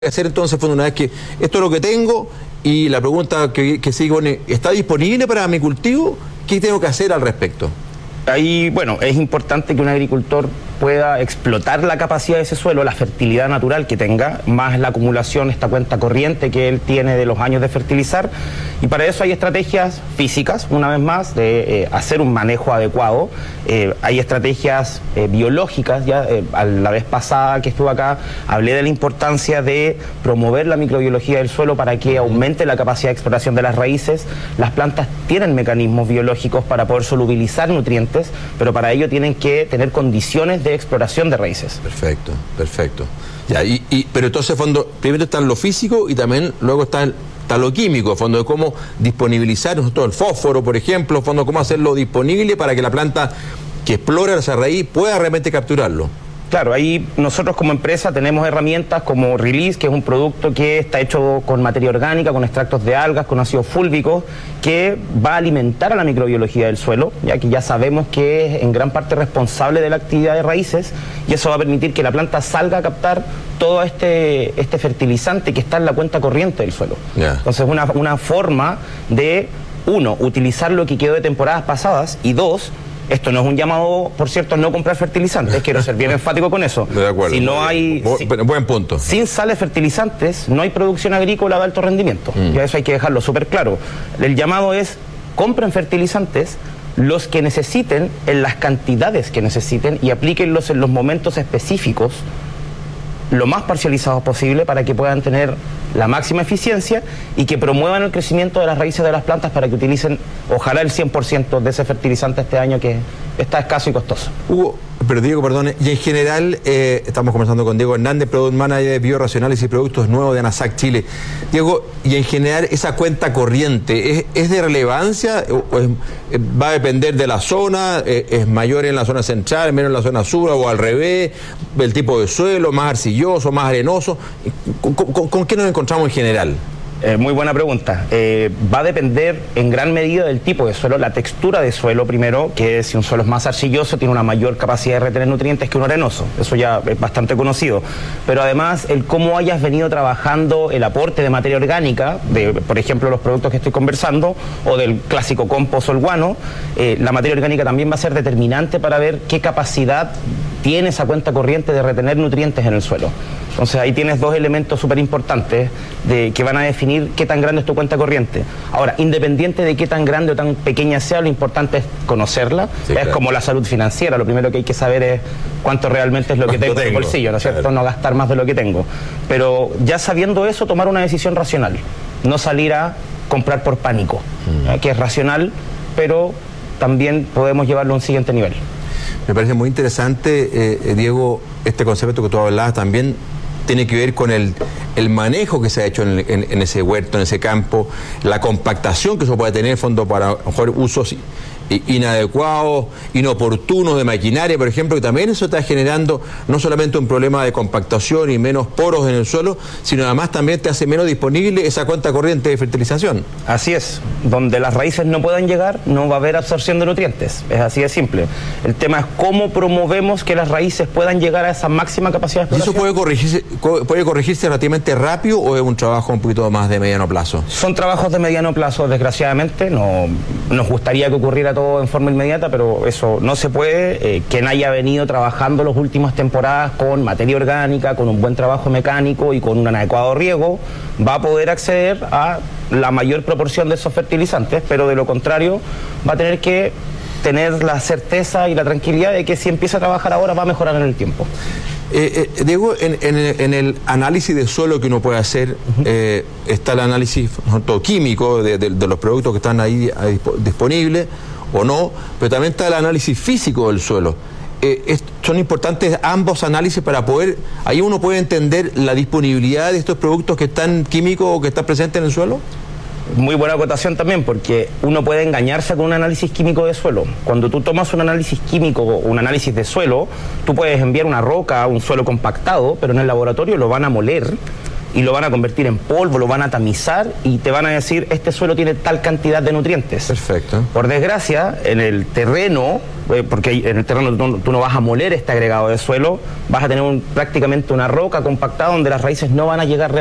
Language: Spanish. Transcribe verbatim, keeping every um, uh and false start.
hacer entonces, una vez que esto es lo que tengo y la pregunta que, que sigue, ¿está disponible para mi cultivo? ¿Qué tengo que hacer al respecto? Ahí, bueno, es importante que un agricultor pueda explotar la capacidad de ese suelo, la fertilidad natural que tenga, más la acumulación, esta cuenta corriente que él tiene de los años de fertilizar, y para eso hay estrategias físicas, una vez más, de eh, hacer un manejo adecuado. Eh, hay estrategias eh, biológicas. Ya eh, a la vez pasada que estuve acá hablé de la importancia de promover la microbiología del suelo para que aumente la capacidad de exploración de las raíces. Las plantas tienen mecanismos biológicos para poder solubilizar nutrientes, pero para ello tienen que tener condiciones de exploración de raíces. Perfecto, perfecto. Ya, y, y, pero entonces, fondo, primero está lo físico y también luego está, el, está lo químico, fondo, de cómo disponibilizar todo el fósforo, por ejemplo, fondo, cómo hacerlo disponible para que la planta que explora esa raíz pueda realmente capturarlo. Claro, ahí nosotros como empresa tenemos herramientas como Release, que es un producto que está hecho con materia orgánica, con extractos de algas, con ácido fúlvico, que va a alimentar a la microbiología del suelo, ya que ya sabemos que es en gran parte responsable de la actividad de raíces, y eso va a permitir que la planta salga a captar todo este, este fertilizante que está en la cuenta corriente del suelo. Yeah. Entonces, una, una forma de, uno, utilizar lo que quedó de temporadas pasadas, y dos, esto no es un llamado, por cierto, a no comprar fertilizantes, quiero ser bien enfático con eso. De acuerdo. Si no hay, Bu si, buen punto. Sin sales fertilizantes no hay producción agrícola de alto rendimiento. Mm. Ya eso hay que dejarlo súper claro. El llamado es, compren fertilizantes los que necesiten, en las cantidades que necesiten, y aplíquenlos en los momentos específicos, lo más parcializados posible, para que puedan tener la máxima eficiencia y que promuevan el crecimiento de las raíces de las plantas para que utilicen, ojalá, el cien por ciento de ese fertilizante este año, que está escaso y costoso. Hugo, pero Diego, perdone, y en general, eh, estamos conversando con Diego Hernández, Product Manager de Bioracionales y Productos Nuevos de ANASAC Chile. Diego, y en general, esa cuenta corriente, ¿es, es de relevancia? O es, ¿Va a depender de la zona? ¿Es mayor en la zona central, menos en la zona sur, o al revés? ¿El tipo de suelo, más arcilloso, más arenoso? ¿Con, con, con qué nos encontramos en general? Eh, muy buena pregunta. Eh, va a depender en gran medida del tipo de suelo, la textura de suelo primero, que si un suelo es más arcilloso tiene una mayor capacidad de retener nutrientes que un arenoso, eso ya es bastante conocido, pero además el cómo hayas venido trabajando el aporte de materia orgánica, de por ejemplo los productos que estoy conversando, o del clásico compost o el guano, eh, la materia orgánica también va a ser determinante para ver qué capacidad tiene esa cuenta corriente de retener nutrientes en el suelo. Entonces ahí tienes dos elementos súper importantes de, que van a definir qué tan grande es tu cuenta corriente. Ahora, independiente de qué tan grande o tan pequeña sea, lo importante es conocerla. Sí, es claro. Como la salud financiera, lo primero que hay que saber es cuánto realmente es lo que tengo, tengo en el bolsillo, ¿no es cierto? Claro. No gastar más de lo que tengo. Pero ya sabiendo eso, tomar una decisión racional, no salir a comprar por pánico, mm. que es racional, pero también podemos llevarlo a un siguiente nivel. Me parece muy interesante, eh, Diego, este concepto que tú hablabas también tiene que ver con el, el manejo que se ha hecho en, en, en ese huerto, en ese campo, la compactación que eso puede tener, fondo, para a lo mejor usos inadecuados, inoportunos de maquinaria, por ejemplo, que también eso está generando no solamente un problema de compactación y menos poros en el suelo, sino además también te hace menos disponible esa cuenta corriente de fertilización. Así es, donde las raíces no puedan llegar, no va a haber absorción de nutrientes, es así de simple. El tema es cómo promovemos que las raíces puedan llegar a esa máxima capacidad de exploración. ¿Y eso puede corregirse, puede corregirse relativamente rápido o es un trabajo un poquito más de mediano plazo? Son trabajos de mediano plazo, desgraciadamente, no nos gustaría que ocurriera todo en forma inmediata, pero eso no se puede. Eh, quien haya venido trabajando las últimas temporadas con materia orgánica, con un buen trabajo mecánico y con un adecuado riego, va a poder acceder a la mayor proporción de esos fertilizantes, pero de lo contrario va a tener que tener la certeza y la tranquilidad de que si empieza a trabajar ahora va a mejorar en el tiempo. Eh, eh, Diego, en, en, en el análisis de suelo que uno puede hacer, uh-huh. eh, está el análisis todo químico de, de, de los productos que están ahí disponibles o no, pero también está el análisis físico del suelo. Eh, es, son importantes ambos análisis para poder, ahí uno puede entender la disponibilidad de estos productos que están químicos o que están presentes en el suelo. Muy buena acotación también, porque uno puede engañarse con un análisis químico de suelo. Cuando tú tomas un análisis químico o un análisis de suelo, tú puedes enviar una roca a un suelo compactado, pero en el laboratorio lo van a moler y lo van a convertir en polvo, lo van a tamizar y te van a decir, este suelo tiene tal cantidad de nutrientes. Perfecto. Por desgracia, en el terreno, eh, porque en el terreno tú, tú no vas a moler este agregado de suelo, vas a tener un, prácticamente una roca compactada donde las raíces no van a llegar